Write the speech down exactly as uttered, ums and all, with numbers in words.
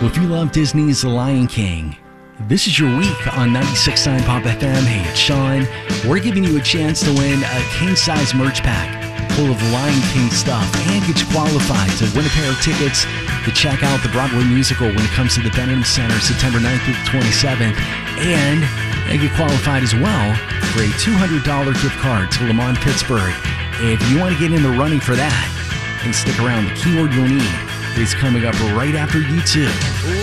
Well, if you love Disney's The Lion King, this is your week on ninety-six point nine Pop F M. Hey, it's Sean. We're giving you a chance to win a king-size merch pack full of Lion King stuff and get you qualified to win a pair of tickets to check out the Broadway musical when it comes to the Benham Center September ninth through the twenty-seventh. And you get qualified as well for a two hundred dollars gift card to Le Mans Pittsburgh. If you want to get in the running for that, then stick around. The keyword you'll need is coming up right after you two.